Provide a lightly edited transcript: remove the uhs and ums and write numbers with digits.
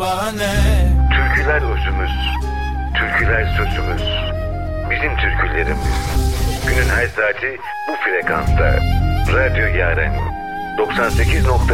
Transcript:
bahane. Türküler özümüz, türküler sözümüz. Bizim türkülerimiz. Günün her saati bu frekansta. Radyo Yaren 98.